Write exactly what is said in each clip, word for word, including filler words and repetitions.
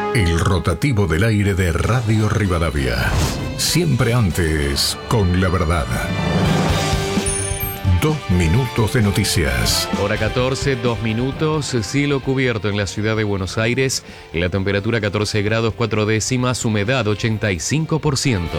El rotativo del aire de Radio Rivadavia. Siempre antes, con la verdad. Dos minutos de noticias. Hora catorce, dos minutos, cielo cubierto en la ciudad de Buenos Aires, la temperatura catorce grados cuatro décimas, humedad ochenta y cinco por ciento.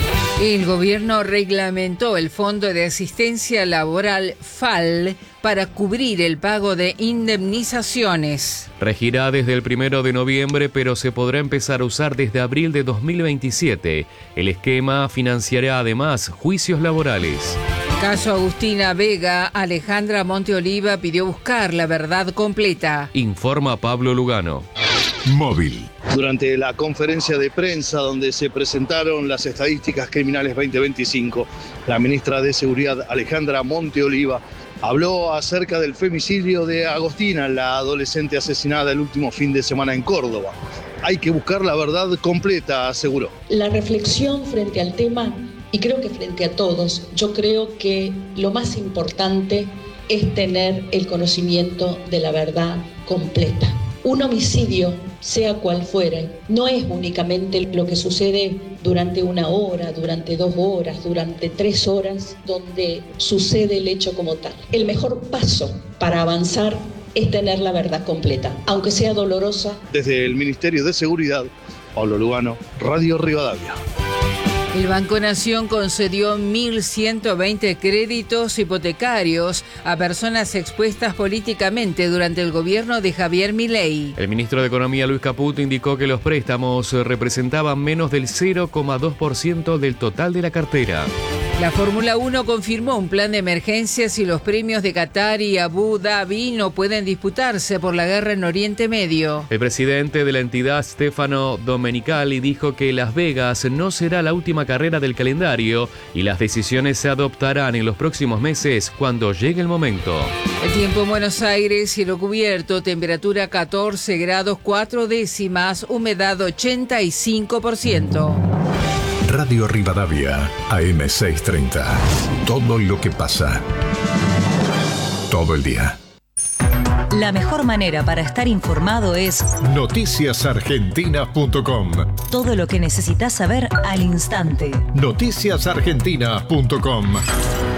El gobierno reglamentó el Fondo de Asistencia Laboral F A L para cubrir el pago de indemnizaciones. Regirá desde el primero de noviembre, pero se podrá empezar a usar desde abril de dos mil veintisiete. El esquema financiará además juicios laborales. Caso Agustina Vega, Alejandra Monteoliva pidió buscar la verdad completa. Informa Pablo Lugano. Móvil. Durante la conferencia de prensa donde se presentaron las estadísticas criminales veinte veinticinco, la ministra de Seguridad, Alejandra Monteoliva, habló acerca del femicidio de Agostina, la adolescente asesinada el último fin de semana en Córdoba. Hay que buscar la verdad completa, aseguró. La reflexión frente al tema, y creo que frente a todos, yo creo que lo más importante es tener el conocimiento de la verdad completa. Un homicidio, sea cual fuere, no es únicamente lo que sucede durante una hora, durante dos horas, durante tres horas, donde sucede el hecho como tal. El mejor paso para avanzar es tener la verdad completa, aunque sea dolorosa. Desde el Ministerio de Seguridad, Pablo Lugano, Radio Rivadavia. El Banco Nación concedió mil ciento veinte créditos hipotecarios a personas expuestas políticamente durante el gobierno de Javier Milei. El ministro de Economía, Luis Caputo, indicó que los préstamos representaban menos del cero coma dos por ciento del total de la cartera. La Fórmula uno confirmó un plan de emergencia si los premios de Qatar y Abu Dhabi no pueden disputarse por la guerra en Oriente Medio. El presidente de la entidad, Stefano Domenicali, dijo que Las Vegas no será la última carrera del calendario y las decisiones se adoptarán en los próximos meses cuando llegue el momento. El tiempo en Buenos Aires, cielo cubierto, temperatura catorce grados cuatro décimas, humedad ochenta y cinco por ciento. Radio Rivadavia, A M seiscientos treinta. Todo lo que pasa. Todo el día. La mejor manera para estar informado es noticias argentinas punto com. Todo lo que necesitas saber al instante. noticias argentinas punto com.